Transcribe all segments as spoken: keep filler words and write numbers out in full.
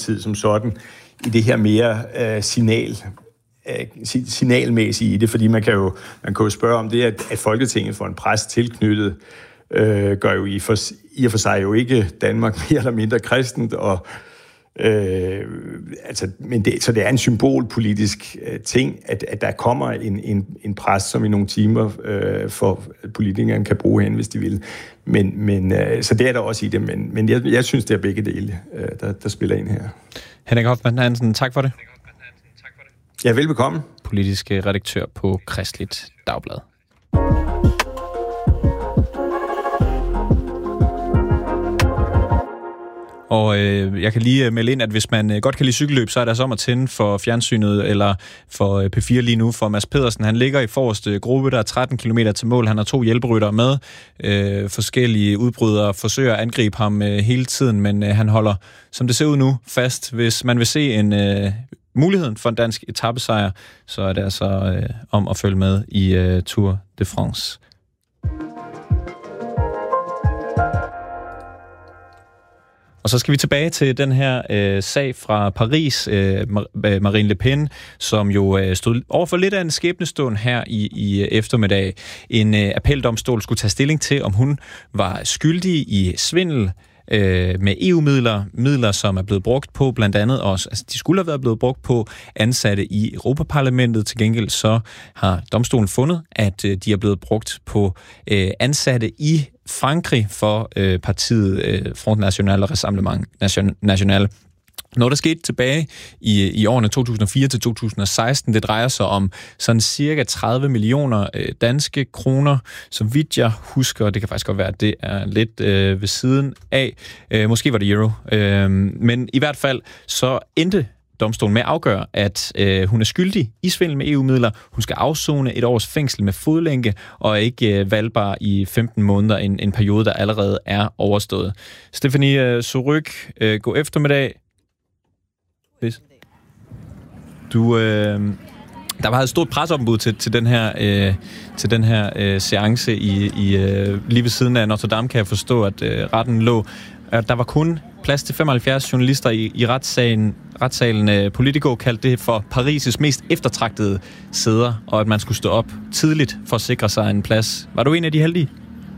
Socialdemokratiet som sådan i det her mere øh, signal, øh, signalmæssige i det, fordi man kan jo, man kan jo spørge om det, at, at Folketinget får en præst tilknyttet, øh, gør jo i, for, i og for sig jo ikke Danmark mere eller mindre kristent, og Øh, altså, men det, så det er en symbolpolitisk øh, ting, at, at der kommer en, en, en præst, som i nogle timer øh, for politikerne kan bruge hen, hvis de vil. Men, men, øh, så det er der også i det, men, men jeg, jeg synes, det er begge dele, øh, der, der spiller ind her. Henrik Hoffmann Hansen, tak for det. Ja, velbekomme. Politisk redaktør på Kristeligt Dagblad. Og øh, jeg kan lige melde ind, at hvis man øh, godt kan lide cykelløb, så er der så om at tænde for fjernsynet eller for øh, P fire lige nu. For Mads Pedersen, han ligger i forreste gruppe, der er tretten kilometer til mål. Han har to hjælperyttere med. Øh, forskellige udbrydere forsøger at angribe ham øh, hele tiden, men øh, han holder, som det ser ud nu, fast. Hvis man vil se en øh, muligheden for en dansk etapesejr, så er det altså øh, om at følge med i øh, Tour de France. Og så skal vi tilbage til den her øh, sag fra Paris, øh, Marine Le Pen, som jo øh, stod overfor lidt af en skæbnestund her i, i eftermiddag. En øh, appeldomstol skulle tage stilling til, om hun var skyldig i svindel øh, med E U-midler, midler, som er blevet brugt på blandt andet også, altså de skulle have været blevet brugt på ansatte i Europaparlamentet. Til gengæld så har domstolen fundet, at øh, de er blevet brugt på øh, ansatte i Frankrig for øh, partiet øh, Front National og Rassemblement National. Noget, der skete tilbage i, i årene to tusind og fire til to tusind og seksten, det drejer sig om sådan cirka tredive millioner øh, danske kroner, så vidt jeg husker. Det kan faktisk godt være, at det er lidt øh, ved siden af. Øh, måske var det euro. Øh, men i hvert fald så endte domstolen med at afgøre, at øh, hun er skyldig i svindel med E U-midler. Hun skal afsone et års fængsel med fodlænke og ikke øh, valgbar i femten måneder, en, en periode, der allerede er overstået. Stephanie øh, Surrugue, øh, god eftermiddag. Hvis du, øh, der var et stort presseombud til, til den her, øh, til den her øh, seance i, i, øh, lige ved siden af Notre Dame, kan jeg forstå, at øh, retten lå. Der var kun plads til femoghalvfjerds journalister i, i retssalen. Retssalen Politico kaldte det for Paris' mest eftertragtede sæder, og at man skulle stå op tidligt for at sikre sig en plads. Var du en af de heldige?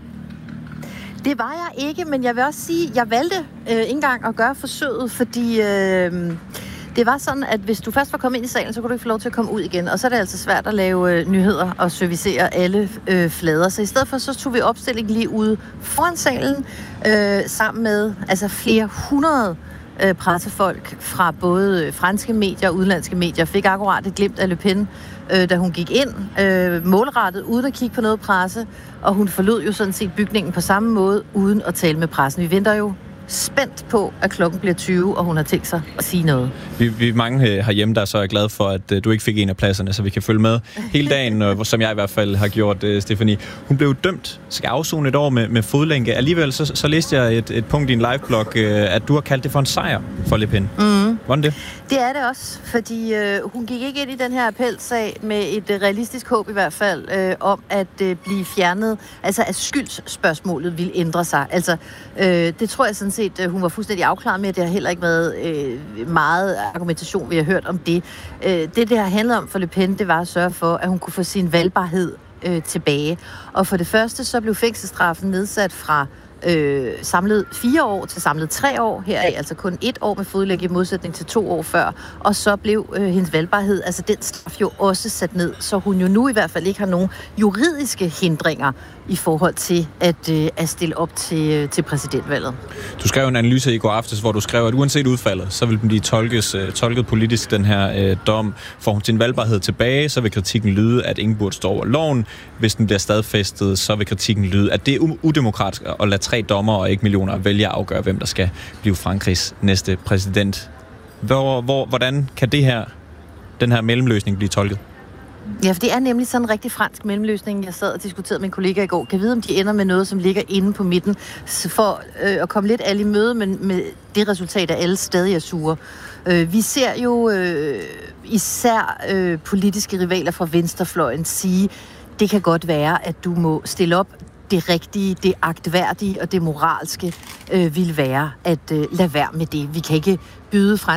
Det var jeg ikke, men jeg vil også sige, at jeg valgte øh, ikke engang at gøre forsøget, fordi øh, det var sådan, at hvis du først var kommet ind i salen, så kunne du ikke få lov til at komme ud igen. Og så er det altså svært at lave øh, nyheder og servicere alle øh, flader. Så i stedet for, så tog vi opstillingen lige ude foran salen, øh, sammen med altså flere hundrede øh, pressefolk fra både franske medier og udenlandske medier. Fik akkurat et glimt af Le Pen, øh, da hun gik ind, øh, målrettet, uden at kigge på noget presse. Og hun forlod jo sådan set bygningen på samme måde, uden at tale med pressen. Vi venter jo spændt på, at klokken bliver tyve, og hun har tænkt sig at sige noget. Vi, vi mange herhjemme, der så er glade for, at uh, du ikke fik en af pladserne, så vi kan følge med hele dagen, uh, som jeg i hvert fald har gjort, uh, Stephanie. Hun blev dømt, skal afzone et år med, med fodlænke. Alligevel så, så læste jeg et, et punkt i en liveblog, uh, at du har kaldt det for en sejr for Le Pen. Mm. Hvordan det? Det er det også, fordi uh, hun gik ikke ind i den her appelsag med et uh, realistisk håb i hvert fald, uh, om at uh, blive fjernet, altså at skyldsspørgsmålet ville ændre sig. Altså, uh, det tror jeg sådan set, hun var fuldstændig afklaret med, at det har heller ikke været øh, meget argumentation, vi har hørt om det. Øh, det, det har handlet om for Le Pen, det var at sørge for, at hun kunne få sin valgbarhed øh, tilbage. Og for det første, så blev fængselsstraffen nedsat fra øh, samlet fire år til samlet tre år. Her er altså kun et år med fodlænke i modsætning til to år før. Og så blev øh, hendes valgbarhed, altså den straf jo også sat ned, så hun jo nu i hvert fald ikke har nogen juridiske hindringer i forhold til at, øh, at stille op til, øh, til præsidentvalget. Du skrev en analyse i går aftes, hvor du skrev, at uanset udfaldet, så vil den blive tolkes, øh, tolket politisk, den her øh, dom. Får hun sin valgbarhed tilbage, så vil kritikken lyde, at ingen burde stå over loven. Hvis den bliver stadfæstet, så vil kritikken lyde, at det er udemokratisk at lade tre dommer og ikke millioner vælge at afgøre, hvem der skal blive Frankrigs næste præsident. Hvor, hvor, hvordan kan det her, den her mellemløsning blive tolket? Ja, for det er nemlig sådan en rigtig fransk mellemløsning. Jeg sad og diskuterede med en kollega i går. Kan vide, om de ender med noget, som ligger inde på midten, for øh, at komme lidt alle i møde, men med det resultat, at alle stadig er sure. Øh, vi ser jo øh, især øh, politiske rivaler fra venstrefløjen sige, det kan godt være, at du må stille op. Det rigtige, det agtværdige og det moralske øh, vil være at øh, lade være med det. Vi kan ikke byde fra